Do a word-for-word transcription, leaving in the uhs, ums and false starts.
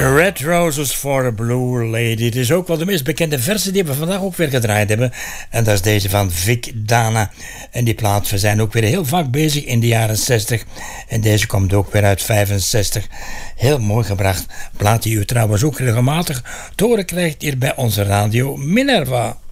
Red Roses for a Blue Lady. Het is ook wel de meest bekende versie die we vandaag ook weer gedraaid hebben. En dat is deze van Vic Dana. En die plaat, we zijn ook weer heel vaak bezig in de jaren zestig. En deze komt ook weer uit vijfenzestig. Heel mooi gebracht. Plaat die u trouwens ook regelmatig te horen krijgt hier bij onze radio Minerva.